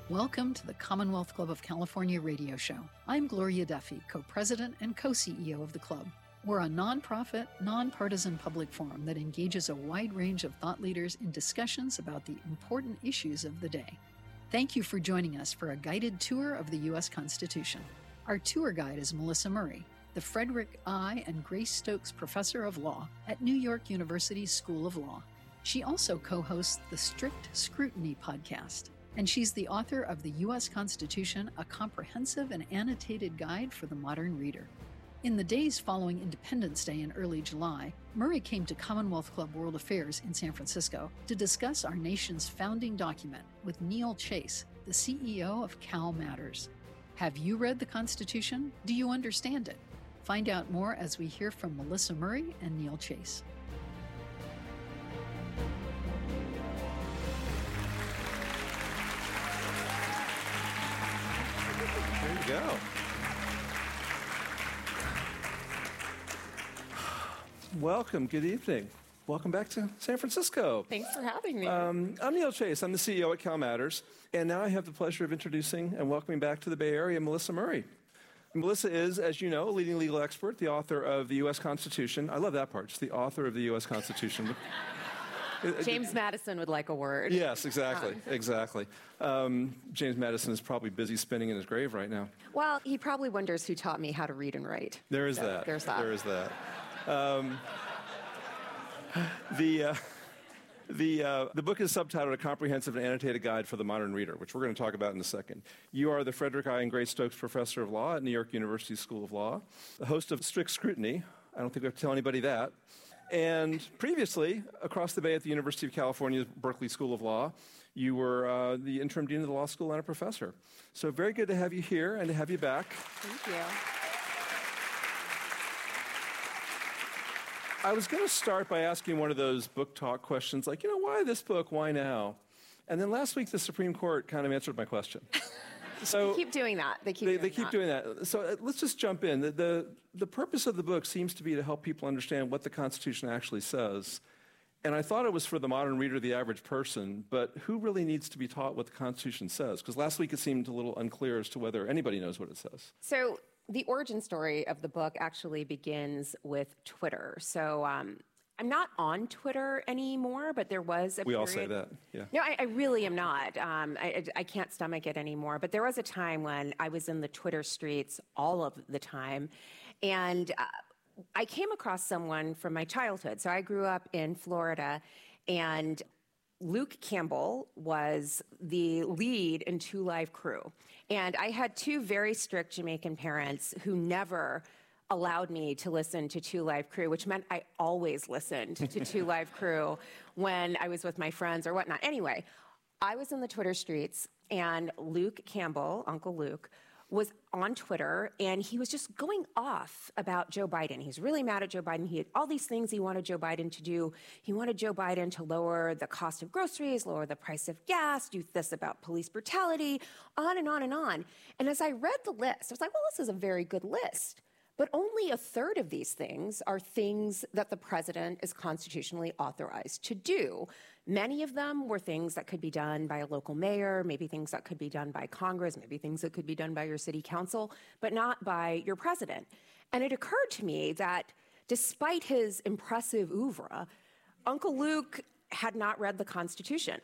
Welcome to the Commonwealth Club of California radio show. I'm Gloria Duffy, co-president and co-CEO of the club. We're a nonprofit, nonpartisan public forum that engages a wide range of thought leaders in discussions about the important issues of the day. Thank you for joining us for a guided tour of the U.S. Constitution. Our tour guide is Melissa Murray, the Frederick I. and Grace Stokes Professor of Law at New York University's School of Law. She also co-hosts the Strict Scrutiny podcast, and she's the author of the U.S. Constitution, a comprehensive and annotated guide for the modern reader. In the days following Independence Day in early July, Murray came to Commonwealth Club World Affairs in San Francisco to discuss our nation's founding document with Neil Chase, the CEO of Cal Matters. Have you read the Constitution? Do you understand it? Find out more as we hear from Melissa Murray and Neil Chase. There you go. Welcome. Good evening. Welcome back to San Francisco. Thanks for having me. I'm Neil Chase. I'm the CEO at Cal Matters. And now I have the pleasure of introducing and welcoming back to the Bay Area Melissa Murray. Melissa is, as you know, a leading legal expert, the author of the U.S. Constitution. I love that part, just the author of the U.S. Constitution. James Madison would like a word. Yes, exactly. James Madison is probably busy spinning in his grave right now. Well, he probably wonders who taught me how to read and write. There is that. There's that. There is that. The book is subtitled A Comprehensive and Annotated Guide for the Modern Reader, which we're going to talk about in a second. You are the Frederick I. and Grace Stokes Professor of Law at New York University School of Law, the host of Strict Scrutiny. I don't think we have to tell anybody that. And previously, across the bay at the University of California's Berkeley School of Law, you were the interim dean of the law school and a professor. So very good to have you here and to have you back. Thank you. I was going to start by asking one of those book talk questions, like, why this book, why now? And then last week, the Supreme Court kind of answered my question. So they keep doing that. They keep doing that. So let's just jump in. The purpose of the book seems to be to help people understand what the Constitution actually says. And I thought it was for the modern reader, the average person, but who really needs to be taught what the Constitution says? Because last week it seemed a little unclear as to whether anybody knows what it says. So the origin story of the book actually begins with Twitter. So I'm not on Twitter anymore, but there was a period. We all say that, yeah. No, I really am not. I can't stomach it anymore. But there was a time when I was in the Twitter streets all of the time, and I came across someone from my childhood. So I grew up in Florida, and Luke Campbell was the lead in Two Live Crew. And I had two very strict Jamaican parents who never allowed me to listen to Two Live Crew, which meant I always listened to Two Live Crew when I was with my friends or whatnot. Anyway, I was in the Twitter streets, and Luke Campbell, Uncle Luke, was on Twitter, and he was just going off about Joe Biden. He's really mad at Joe Biden. He had all these things he wanted Joe Biden to do. He wanted Joe Biden to lower the cost of groceries, lower the price of gas, do this about police brutality, on and on and on. And as I read the list, I was like, well, this is a very good list. But only a third of these things are things that the president is constitutionally authorized to do. Many of them were things that could be done by a local mayor, maybe things that could be done by Congress, maybe things that could be done by your city council, but not by your president. And it occurred to me that despite his impressive oeuvre, Uncle Luke had not read the Constitution.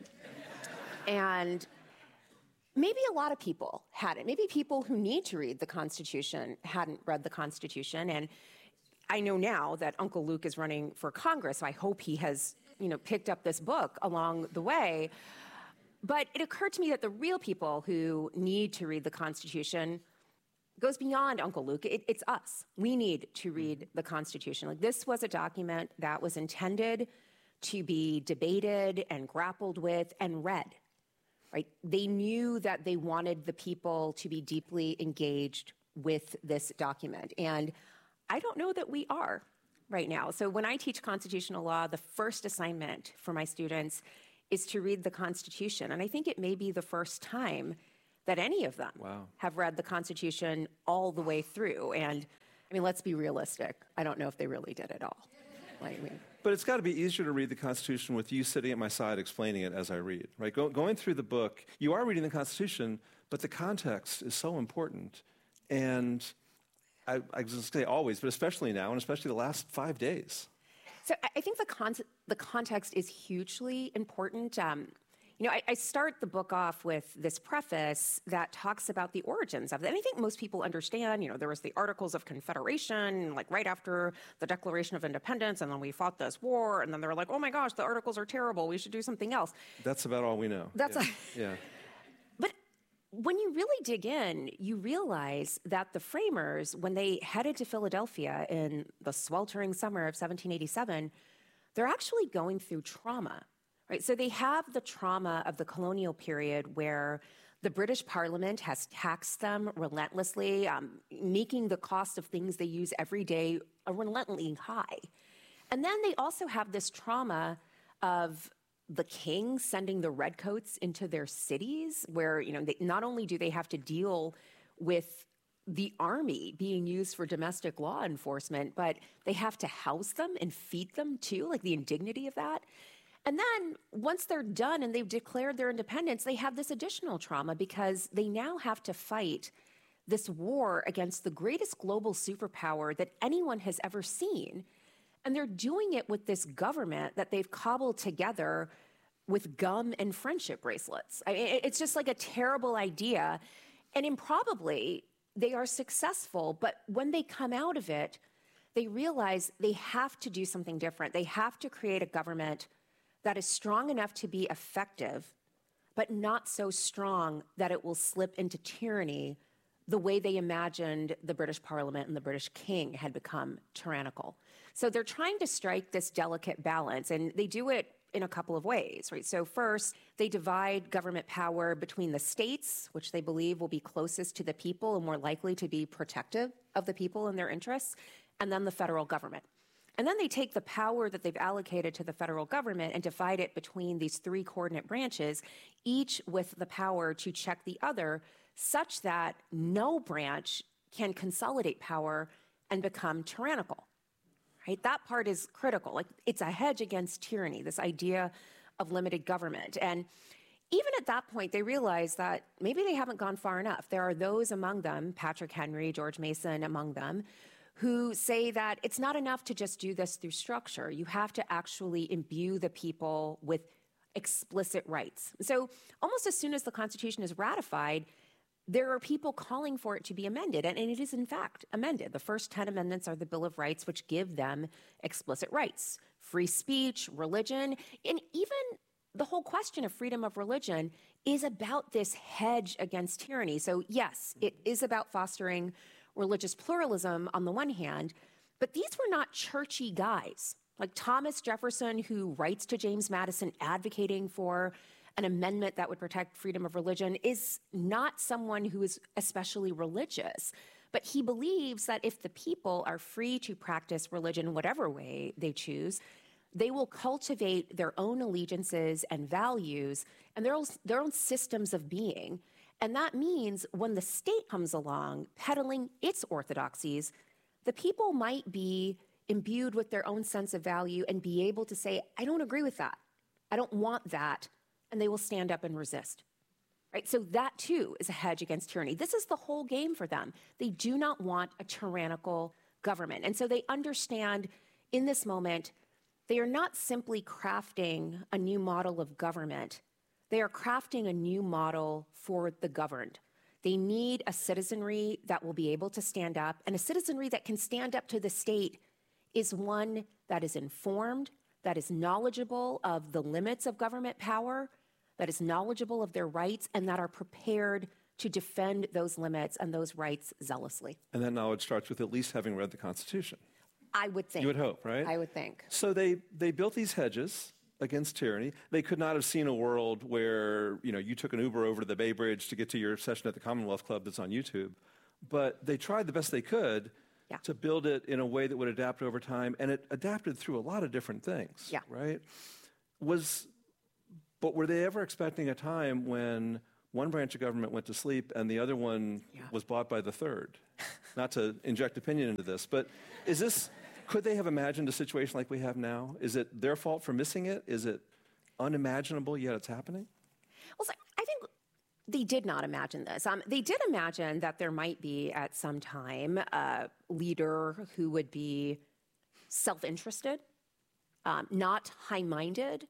And maybe a lot of people hadn't. Maybe people who need to read the Constitution hadn't read the Constitution. And I know now that Uncle Luke is running for Congress, so I hope he has, picked up this book along the way. But it occurred to me that the real people who need to read the Constitution goes beyond Uncle Luke. It's us. We need to read the Constitution. This was a document that was intended to be debated and grappled with and read. Right? They knew that they wanted the people to be deeply engaged with this document. And I don't know that we are right now. So when I teach constitutional law, the first assignment for my students is to read the Constitution. And I think it may be the first time that any of them have read the Constitution all the way through. And let's be realistic. I don't know if they really did at all. But it's got to be easier to read the Constitution with you sitting at my side explaining it as I read, right? Going through the book, you are reading the Constitution, but the context is so important. And I was going to say always, but especially now, and especially the last 5 days. So I think the context is hugely important. I start the book off with this preface that talks about the origins of it. And I think most people understand, there was the Articles of Confederation, like right after the Declaration of Independence, and then we fought this war, and then they were like, oh my gosh, the Articles are terrible, we should do something else. That's about all we know. Yeah. But when you really dig in, you realize that the framers, when they headed to Philadelphia in the sweltering summer of 1787, they're actually going through trauma. Right, so they have the trauma of the colonial period where the British Parliament has taxed them relentlessly, making the cost of things they use every day relentlessly high. And then they also have this trauma of the king sending the redcoats into their cities where, not only do they have to deal with the army being used for domestic law enforcement, but they have to house them and feed them too, like the indignity of that. And then once they're done and they've declared their independence, they have this additional trauma because they now have to fight this war against the greatest global superpower that anyone has ever seen. And they're doing it with this government that they've cobbled together with gum and friendship bracelets. It's just like a terrible idea. And improbably, they are successful. But when they come out of it, they realize they have to do something different. They have to create a government that is strong enough to be effective, but not so strong that it will slip into tyranny the way they imagined the British Parliament and the British king had become tyrannical. So they're trying to strike this delicate balance, and they do it in a couple of ways, right? So first, they divide government power between the states, which they believe will be closest to the people and more likely to be protective of the people and their interests, and then the federal government. And then they take the power that they've allocated to the federal government and divide it between these three coordinate branches, each with the power to check the other, such that no branch can consolidate power and become tyrannical. Right? That part is critical. Like, it's a hedge against tyranny, this idea of limited government. And even at that point, they realize that maybe they haven't gone far enough. There are those among them, Patrick Henry, George Mason among them, who say that it's not enough to just do this through structure. You have to actually imbue the people with explicit rights. So almost as soon as the Constitution is ratified, there are people calling for it to be amended, and it is in fact amended. The first 10 amendments are the Bill of Rights, which give them explicit rights, free speech, religion, and even the whole question of freedom of religion is about this hedge against tyranny. So yes, it is about fostering religious pluralism on the one hand, but these were not churchy guys. Like Thomas Jefferson, who writes to James Madison advocating for an amendment that would protect freedom of religion, is not someone who is especially religious. But he believes that if the people are free to practice religion whatever way they choose, they will cultivate their own allegiances and values and their own systems of being. And that means when the state comes along peddling its orthodoxies, the people might be imbued with their own sense of value and be able to say, I don't agree with that. I don't want that. And they will stand up and resist. Right? So that too is a hedge against tyranny. This is the whole game for them. They do not want a tyrannical government. And so they understand in this moment, they are not simply crafting a new model of government. They are crafting a new model for the governed. They need a citizenry that will be able to stand up, and a citizenry that can stand up to the state is one that is informed, that is knowledgeable of the limits of government power, that is knowledgeable of their rights, and that are prepared to defend those limits and those rights zealously. And that knowledge starts with at least having read the Constitution. I would think. You would hope, right? I would think. So they built these hedges against tyranny. They could not have seen a world where, you took an Uber over to the Bay Bridge to get to your session at the Commonwealth Club that's on YouTube. But they tried the best they could to build it in a way that would adapt over time, and it adapted through a lot of different things, right? But were they ever expecting a time when one branch of government went to sleep and the other one was bought by the third? Not to inject opinion into this, but is this Could they have imagined a situation like we have now? Is it their fault for missing it? Is it unimaginable yet it's happening? Well, so I think they did not imagine this. They did imagine that there might be at some time a leader who would be self-interested, not high-minded,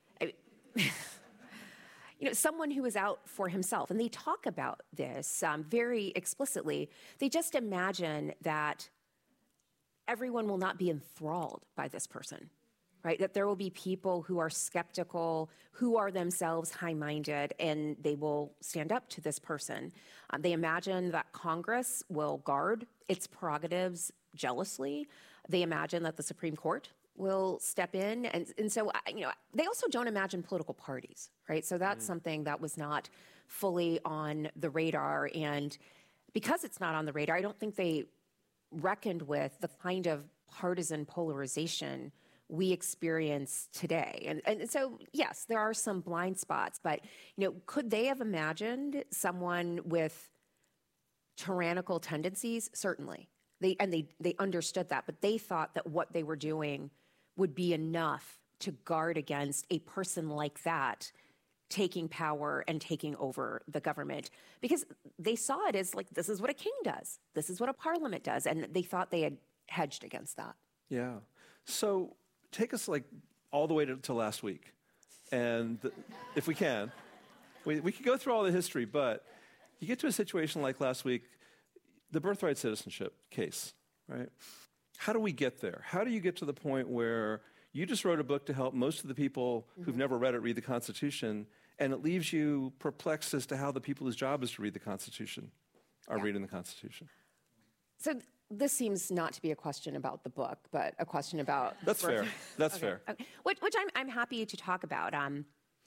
someone who is out for himself. And they talk about this very explicitly. They just imagine that everyone will not be enthralled by this person, right? That there will be people who are skeptical, who are themselves high-minded, and they will stand up to this person. They imagine that Congress will guard its prerogatives jealously. They imagine that the Supreme Court will step in. And so, they also don't imagine political parties, right? So that's something that was not fully on the radar. And because it's not on the radar, I don't think they reckoned with the kind of partisan polarization we experience today. And so, yes, there are some blind spots, but, could they have imagined someone with tyrannical tendencies? Certainly. They understood that, but they thought that what they were doing would be enough to guard against a person like that taking power and taking over the government, because they saw it as like, this is what a king does. This is what a parliament does. And they thought they had hedged against that. Yeah. So take us all the way to last week. And if we can, we could go through all the history, but you get to a situation like last week, the birthright citizenship case, right? How do we get there? How do you get to the point where you just wrote a book to help most of the people who've never read it read the Constitution, and it leaves you perplexed as to how the people whose job is to read the Constitution are reading the Constitution? So this seems not to be a question about the book, but a question about... That's fair. That's fair. Okay. Which I'm happy to talk about. I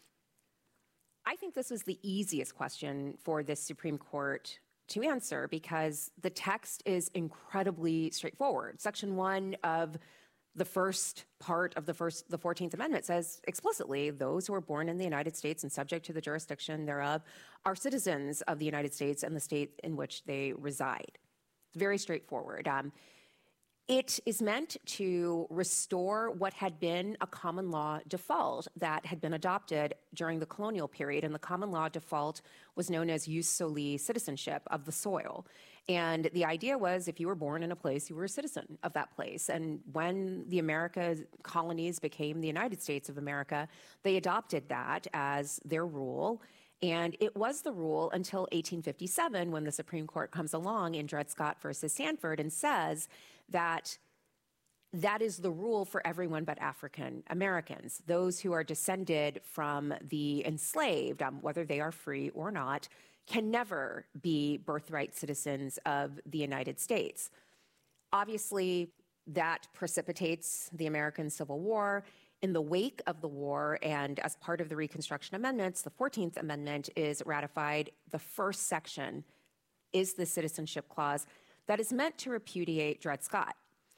think this was the easiest question for the Supreme Court to answer because the text is incredibly straightforward. Section 1 of the first part of the 14th Amendment says explicitly, those who are born in the United States and subject to the jurisdiction thereof are citizens of the United States and the state in which they reside. It's very straightforward. It is meant to restore what had been a common law default that had been adopted during the colonial period. And the common law default was known as jus soli, citizenship of the soil. And the idea was if you were born in a place, you were a citizen of that place. And when the American colonies became the United States of America, they adopted that as their rule. And it was the rule until 1857 when the Supreme Court comes along in Dred Scott versus Sanford and says that that is the rule for everyone but African Americans. Those who are descended from the enslaved, whether they are free or not, can never be birthright citizens of the United States. Obviously, that precipitates the American Civil War. In the wake of the war and as part of the Reconstruction Amendments, the 14th Amendment is ratified. The first section is the Citizenship Clause that is meant to repudiate Dred Scott.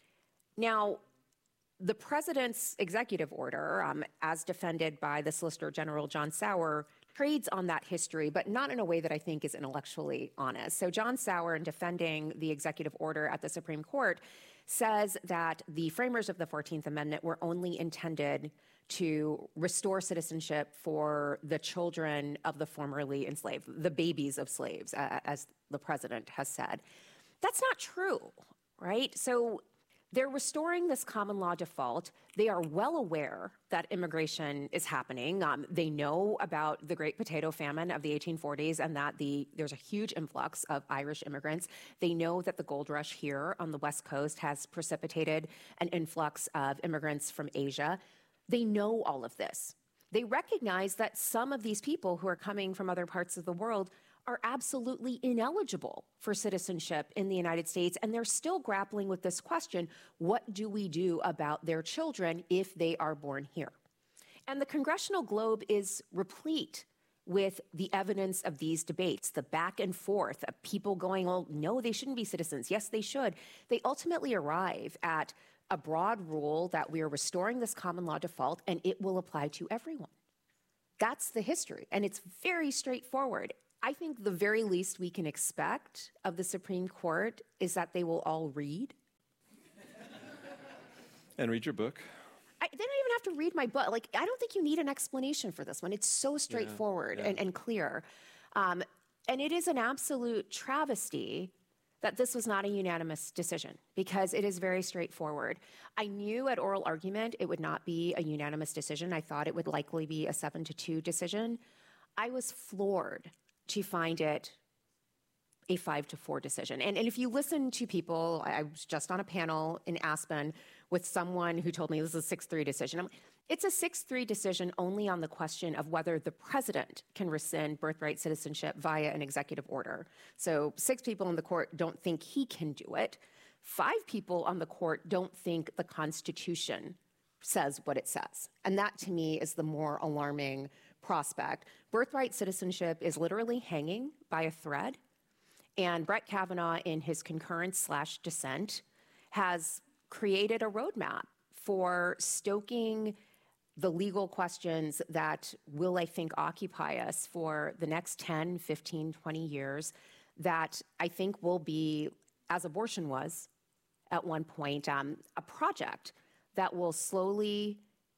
Now, the president's executive order, as defended by the Solicitor General John Sauer, trades on that history, but not in a way that I think is intellectually honest. So John Sauer, in defending the executive order at the Supreme Court, says that the framers of the 14th Amendment were only intended to restore citizenship for the children of the formerly enslaved, the babies of slaves, as the president has said. That's not true, right? So they're restoring this common law default. They are well aware that immigration is happening. They know about the Great Potato Famine of the 1840s and that there's a huge influx of Irish immigrants. They know that the gold rush here on the West Coast has precipitated an influx of immigrants from Asia. They know all of this. They recognize that some of these people who are coming from other parts of the world are absolutely ineligible for citizenship in the United States, and they're still grappling with this question, what do we do about their children if they are born here? And the Congressional Globe is replete with the evidence of these debates, the back and forth of people going, oh, no, they shouldn't be citizens. Yes, they should. They ultimately arrive at a broad rule that we are restoring this common law default, and it will apply to everyone. That's the history, and it's very straightforward. I think the very least we can expect of the Supreme Court is that they will all read. And read your book. They don't even have to read my book. Like, I don't think you need an explanation for this one. It's so straightforward and clear. And it is an absolute travesty that this was not a unanimous decision, because it is very straightforward. I knew at oral argument it would not be a unanimous decision. I thought it would likely be a 7-2 decision. I was floored to find it a 5-4 decision. And if you listen to people, I was just on a panel in Aspen with someone who told me this is a 6-3 decision. It's a 6-3 decision only on the question of whether the president can rescind birthright citizenship via an executive order. So 6 people in the court don't think he can do it. 5 people on the court don't think the Constitution says what it says. And that, to me, is the more alarming prospect. Birthright citizenship is literally hanging by a thread. And Brett Kavanaugh, in his concurrence/dissent, has created a roadmap for stoking the legal questions that will, I think, occupy us for the next 10, 15, 20 years, that I think will be, as abortion was at one point, a project that will slowly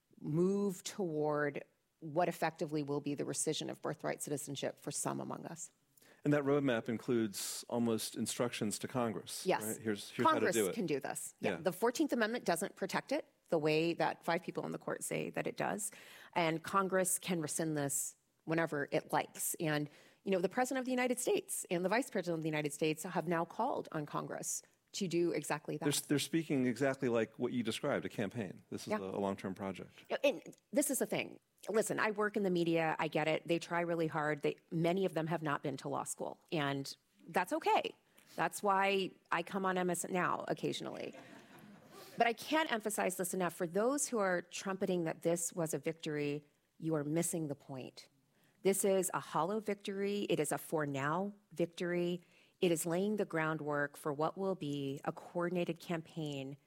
move toward what effectively will be the rescission of birthright citizenship for some among us. And that roadmap includes almost instructions to Congress. Yes. Right? Here's Congress how to do it. Can do this. Yeah. The 14th Amendment doesn't protect it the way that 5 people in the court say that it does. And Congress can rescind this whenever it likes. And, the President of the United States and the Vice President of the United States have now called on Congress to do exactly that. They're speaking exactly like what you described, a campaign. This is a long-term project. And this is the thing. Listen, I work in the media. I get it. They try really hard. Many of them have not been to law school, and that's okay. That's why I come on MS Now occasionally. But I can't emphasize this enough. For those who are trumpeting that this was a victory, you are missing the point. This is a hollow victory. It is a for now victory. It is laying the groundwork for what will be a coordinated campaign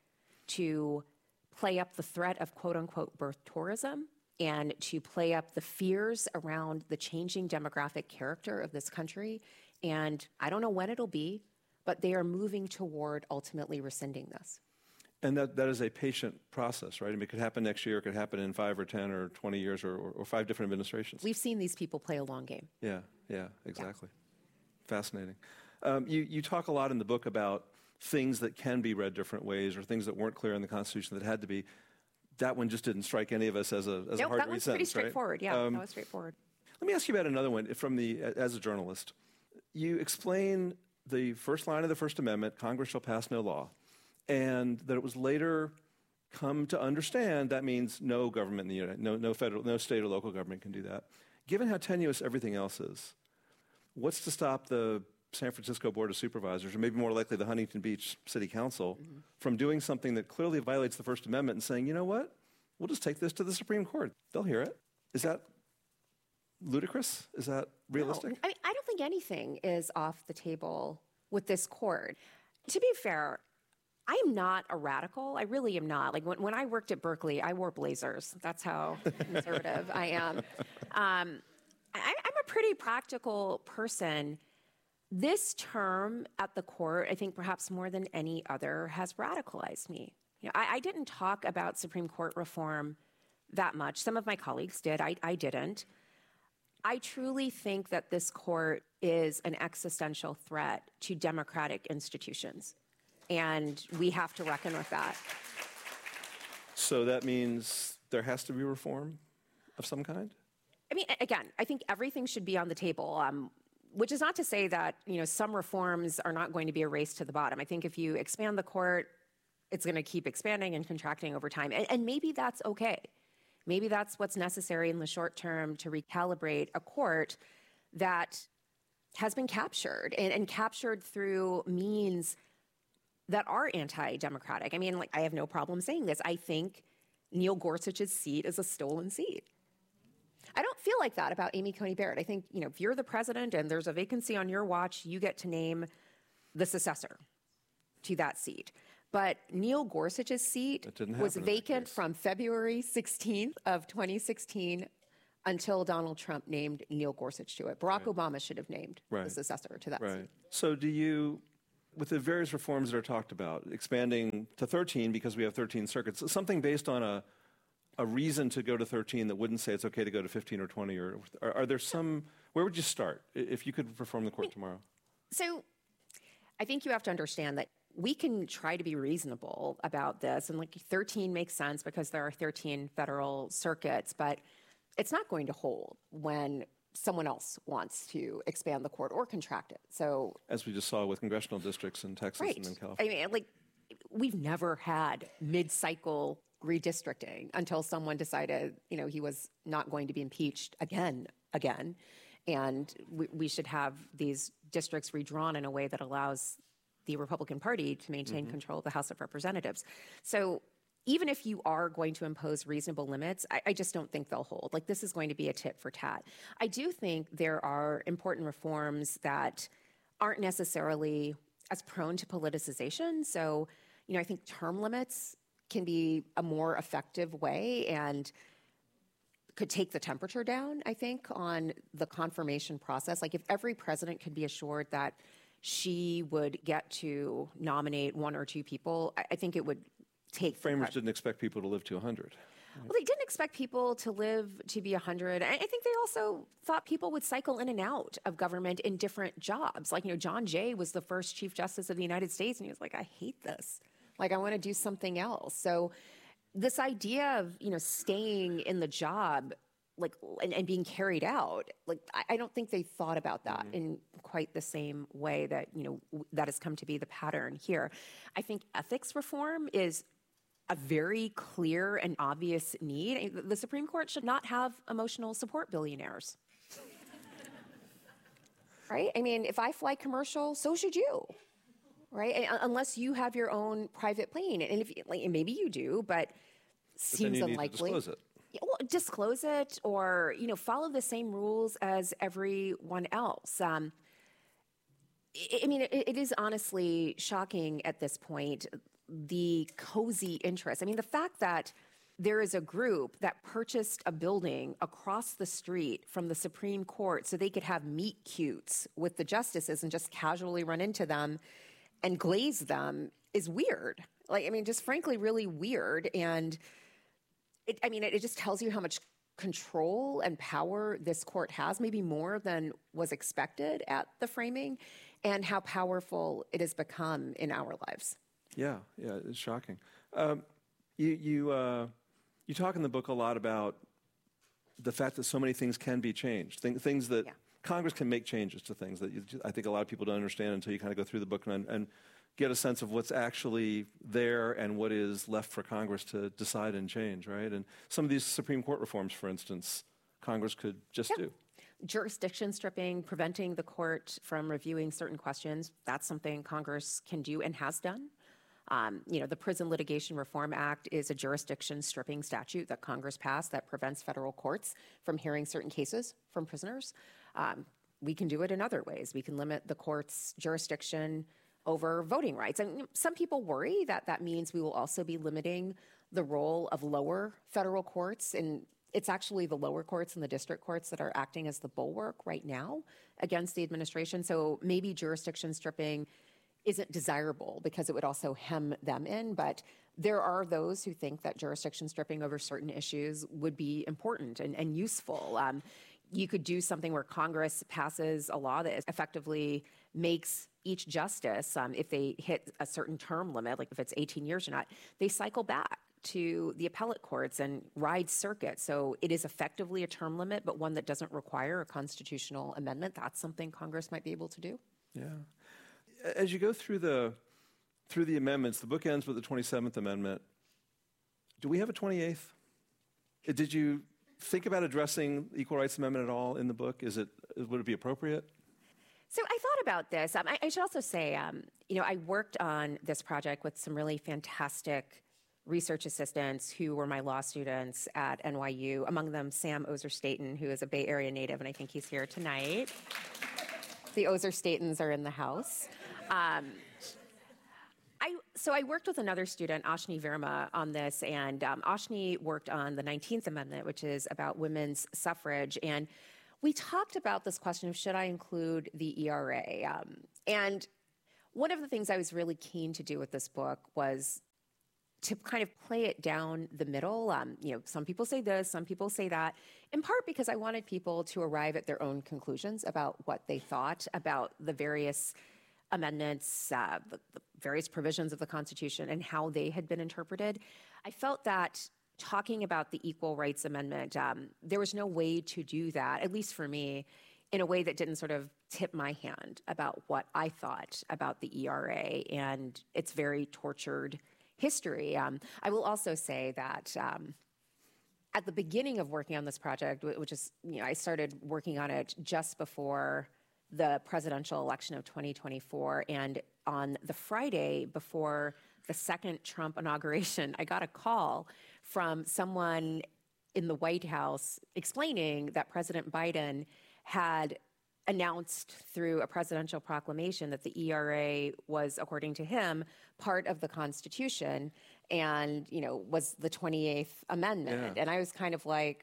to play up the threat of quote-unquote birth tourism and to play up the fears around the changing demographic character of this country. And I don't know when it'll be, but they are moving toward ultimately rescinding this. And that is a patient process, right? I mean, it could happen next year, it could happen in 5 or 10 or 20 years or 5 different administrations. We've seen these people play a long game. Yeah, exactly. Yeah. Fascinating. You talk a lot in the book about things that can be read different ways or things that weren't clear in the Constitution that had to be. That one just didn't strike any of us as a hard to read sentence, that one's pretty straightforward. Right? Yeah, that was straightforward. Let me ask you about another one as a journalist. You explain the first line of the First Amendment, Congress shall pass no law, and that it was later come to understand that means no government in the United, no state or local government can do that. Given how tenuous everything else is, what's to stop the San Francisco Board of Supervisors, or maybe more likely the Huntington Beach City Council, from doing something that clearly violates the First Amendment and saying, you know what, we'll just take this to the Supreme Court. They'll hear it. Is that ludicrous? Is that realistic? No. I don't think anything is off the table with this court. To be fair, I am not a radical. I really am not. Like when I worked at Berkeley, I wore blazers. That's how conservative I am. I'm a pretty practical person. This term at the court, I think perhaps more than any other, has radicalized me. I didn't talk about Supreme Court reform that much. Some of my colleagues did. I didn't. I truly think that this court is an existential threat to democratic institutions, and we have to reckon with that. So that means there has to be reform of some kind? I mean, again, I think everything should be on the table. Which is not to say that, some reforms are not going to be a race to the bottom. I think if you expand the court, it's going to keep expanding and contracting over time. And maybe that's okay. Maybe that's what's necessary in the short term to recalibrate a court that has been captured and captured through means that are anti-democratic. I mean, I have no problem saying this. I think Neil Gorsuch's seat is a stolen seat. I don't feel like that about Amy Coney Barrett. I think, if you're the president and there's a vacancy on your watch, you get to name the successor to that seat. But Neil Gorsuch's seat was vacant from February 16th of 2016 until Donald Trump named Neil Gorsuch to it. Barack Obama should have named the successor to that seat. So with the various reforms that are talked about, expanding to 13 because we have 13 circuits, something based on a reason to go to 13 that wouldn't say it's okay to go to 15 or 20, or are there some, where would you start if you could reform the court tomorrow? So I think you have to understand that we can try to be reasonable about this, and like 13 makes sense because there are 13 federal circuits, but it's not going to hold when someone else wants to expand the court or contract it. So, as we just saw with congressional districts in Texas right. and in California. I mean, like, we've never had mid-cycle redistricting until someone decided, he was not going to be impeached again, and we should have these districts redrawn in a way that allows the Republican Party to maintain control of the House of Representatives. So even if you are going to impose reasonable limits, I just don't think they'll hold. Like, this is going to be a tit for tat. I do think there are important reforms that aren't necessarily as prone to politicization. So, I think term limits can be a more effective way and could take the temperature down, I think, on the confirmation process. Like, if every president could be assured that she would get to nominate one or two people, I think it would take... Framers didn't expect people to live to 100. Well, they didn't expect people to live to be 100. I think they also thought people would cycle in and out of government in different jobs. Like, John Jay was the first Chief Justice of the United States, and he was like, I hate this. Like, I want to do something else. So this idea of, staying in the job, like, and being carried out, like, I don't think they thought about that in quite the same way that, that has come to be the pattern here. I think ethics reform is a very clear and obvious need. The Supreme Court should not have emotional support billionaires. Right? I mean, if I fly commercial, so should you. Right? Unless you have your own private plane. And if maybe you do, but seems then you unlikely. Need to disclose it. Well, disclose it, or follow the same rules as everyone else. It is honestly shocking at this point, the cozy interest. I mean, the fact that there is a group that purchased a building across the street from the Supreme Court so they could have meet cutes with the justices and just casually run into them and glaze them is weird. Just frankly, really weird. And it just tells you how much control and power this court has, maybe more than was expected at the framing, and how powerful it has become in our lives. Yeah, it's shocking. You talk in the book a lot about the fact that so many things can be changed, things that Congress can make changes to things that I think a lot of people don't understand until you kind of go through the book and get a sense of what's actually there and what is left for Congress to decide and change, right? And some of these Supreme Court reforms, for instance, Congress could just do. Jurisdiction stripping, preventing the court from reviewing certain questions, that's something Congress can do and has done. The Prison Litigation Reform Act is a jurisdiction stripping statute that Congress passed that prevents federal courts from hearing certain cases from prisoners. We can do it in other ways. We can limit the court's jurisdiction over voting rights. And some people worry that that means we will also be limiting the role of lower federal courts. And it's actually the lower courts and the district courts that are acting as the bulwark right now against the administration. So maybe jurisdiction stripping isn't desirable because it would also hem them in. But there are those who think that jurisdiction stripping over certain issues would be important and useful. You could do something where Congress passes a law that effectively makes each justice, if they hit a certain term limit, like if it's 18 years or not, they cycle back to the appellate courts and ride circuit. So it is effectively a term limit, but one that doesn't require a constitutional amendment. That's something Congress might be able to do. Yeah. As you go through the amendments, the book ends with the 27th Amendment. Do we have a 28th? Did you think about addressing the Equal Rights Amendment at all in the book? Would it be appropriate? So I thought about this. I should also say, I worked on this project with some really fantastic research assistants who were my law students at NYU, among them Sam Ozer-Staten, who is a Bay Area native, and I think he's here tonight. The Ozer-Statens are in the house. So I worked with another student, Ashni Verma, on this, and Ashni worked on the 19th Amendment, which is about women's suffrage, and we talked about this question of should I include the ERA? And One of the things I was really keen to do with this book was to kind of play it down the middle. Some people say this, some people say that, in part because I wanted people to arrive at their own conclusions about what they thought about the various amendments, the various provisions of the Constitution, and how they had been interpreted. I felt that talking about the Equal Rights Amendment, there was no way to do that, at least for me, in a way that didn't sort of tip my hand about what I thought about the ERA and its very tortured history. I will also say that at the beginning of working on this project, which is, I started working on it just before the presidential election of 2024, and on the Friday before the second Trump inauguration, I got a call from someone in the White House explaining that President Biden had announced through a presidential proclamation that the ERA was, according to him, part of the Constitution and, was the 28th Amendment. Yeah. And I was kind of like,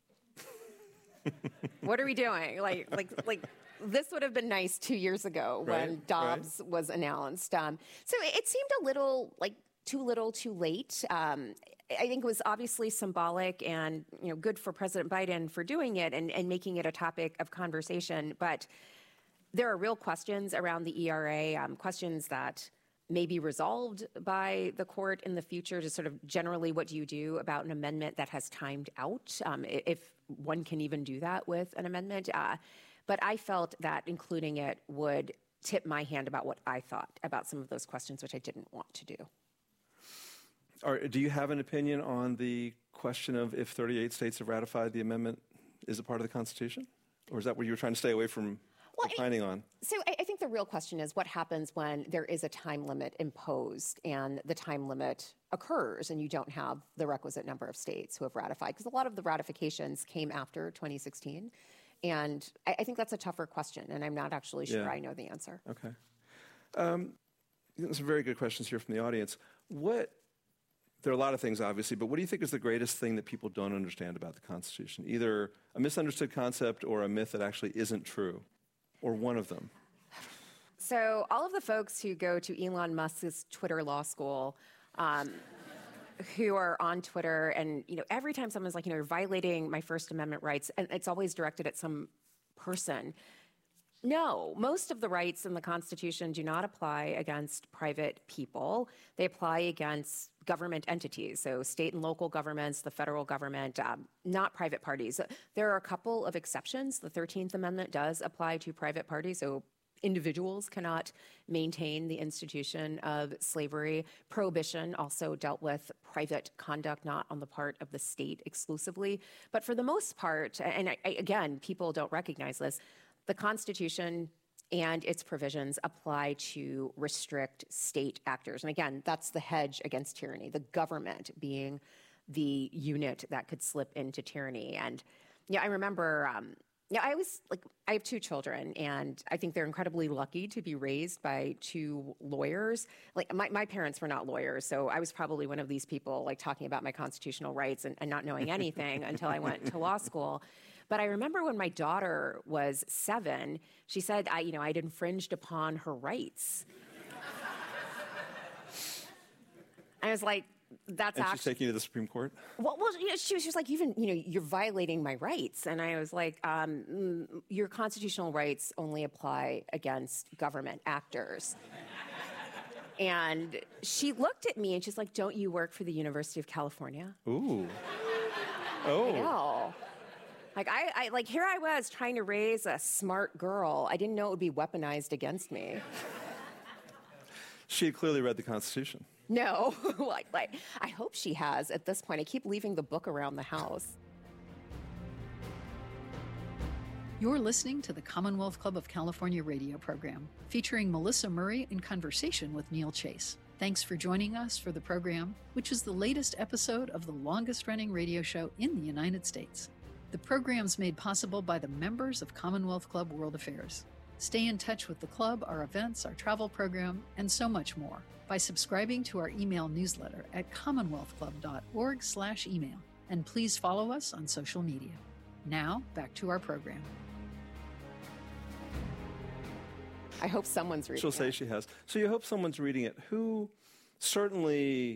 what are we doing? Like this would have been nice 2 years ago when Dobbs was announced. So it seemed a little like too little, too late. I think it was obviously symbolic and good for President Biden for doing it and making it a topic of conversation. But there are real questions around the ERA, questions that may be resolved by the court in the future. Just sort of generally, what do you do about an amendment that has timed out, if one can even do that with an amendment? But I felt that including it would tip my hand about what I thought about some of those questions, which I didn't want to do. Do you have an opinion on the question of if 38 states have ratified the amendment, is it part of the Constitution? Or is that what you were trying to stay away from opining on? So I think the real question is what happens when there is a time limit imposed and the time limit occurs and you don't have the requisite number of states who have ratified? Because a lot of the ratifications came after 2016. And I think that's a tougher question, and I'm not actually sure I know the answer. Okay. Some very good questions here from the audience. There are a lot of things, obviously, but what do you think is the greatest thing that people don't understand about the Constitution? Either a misunderstood concept or a myth that actually isn't true, or one of them? So all of the folks who go to Elon Musk's Twitter law school, who are on Twitter, and every time someone's like, you're violating my First Amendment rights, and it's always directed at some person. No, most of the rights in the Constitution do not apply against private people. They apply against government entities, so state and local governments, the federal government, not private parties. There are a couple of exceptions. The 13th Amendment does apply to private parties, so individuals cannot maintain the institution of slavery. Prohibition also dealt with private conduct, not on the part of the state exclusively. But for the most part, and again, people don't recognize this, the Constitution and its provisions apply to restrict state actors. And again, that's the hedge against tyranny, the government being the unit that could slip into tyranny. And I remember, I have two children, and I think they're incredibly lucky to be raised by two lawyers. Like my parents were not lawyers, so I was probably one of these people talking about my constitutional rights and not knowing anything until I went to law school. But I remember when my daughter was 7, she said, I'd infringed upon her rights. I was like, that's and she's taking you to the Supreme Court? Well, she was just like, you're violating my rights. And I was like, your constitutional rights only apply against government actors. And she looked at me and she's like, don't you work for the University of California? Ooh. Oh. I know. Here I was trying to raise a smart girl. I didn't know it would be weaponized against me. She had clearly read the Constitution. No, I hope she has at this point. I keep leaving the book around the house. You're listening to the Commonwealth Club of California radio program, featuring Melissa Murray in conversation with Neil Chase. Thanks for joining us for the program, which is the latest episode of the longest-running radio show in the United States. The program's made possible by the members of Commonwealth Club World Affairs. Stay in touch with the club, our events, our travel program, and so much more by subscribing to our email newsletter at commonwealthclub.org/email. And please follow us on social media. Now, back to our program. I hope someone's reading She'll say it. she has. So you hope someone's reading it. Who certainly